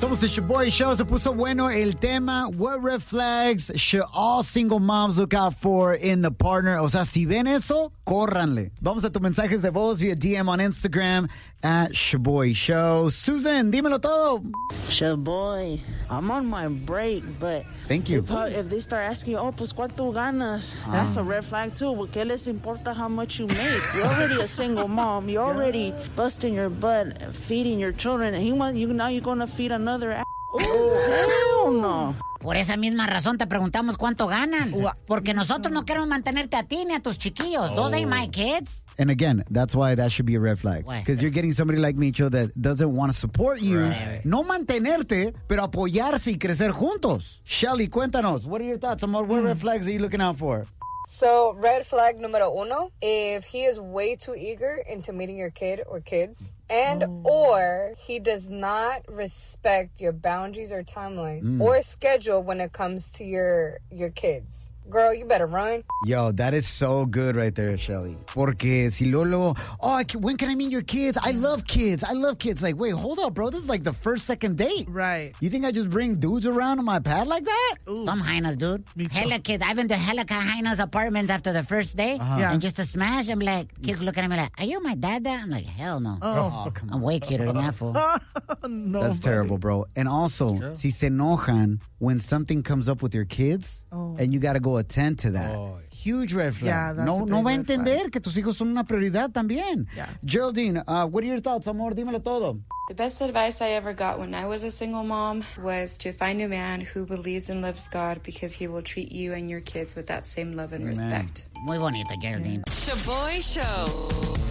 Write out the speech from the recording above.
Somos el Shaboy Show. Se puso bueno el tema. What red flags should all single moms look out for in the partner? O sea, si ven eso, córranle. Vamos a tus mensajes de voz via DM on Instagram at Shaboy Show. Susan, dímelo todo. Shaboy, I'm on my break, but Thank you. if they start asking, oh, pues cuánto ganas, that's a red flag too. ¿Qué les importa how much you make? You're already a single mom. You're already busting your butt, feeding your children, and now you're going to feed another ass. Oh, hell no. Por esa misma razón te preguntamos cuánto ganan. Porque nosotros no queremos mantenerte a ti ni a tus chiquillos. Those ain't my kids. And again, that's why that should be a red flag. Because you're getting somebody like Micho that doesn't want to support you. Right. No mantenerte, pero apoyarse y crecer juntos. Shelly, cuéntanos. What are your thoughts on what red flags are you looking out for? So, red flag numero uno, if he is way too eager into meeting your kid or kids, and or he does not respect your boundaries or timeline or schedule when it comes to your kids. Girl, you better run. Yo, that is so good right there, Shelly. Porque si luego, when can I meet your kids? I love kids. Like, wait, hold up, bro. This is like the first, second date. Right. You think I just bring dudes around on my pad like that? Ooh. Some hyenas, dude. Hella kids. I've been to hella hyenas apartments after the first day. Yeah. And just to smash, I'm like, kids looking at me like, are you my dad? I'm like, hell no. Oh, come on. I'm way cuter than that fool. No, That's terrible, bro. And also, si se enojan when something comes up with your kids and you got to go attend to that. Huge red flag. Yeah, that's no a big va a red flag. entender que tus hijos son una prioridad también. Yeah. Geraldine, what are your thoughts, amor? Dímelo todo. The best advice I ever got when I was a single mom was to find a man who believes and loves God because he will treat you and your kids with that same love and respect. Muy bonito, Geraldine. Shaboy Show.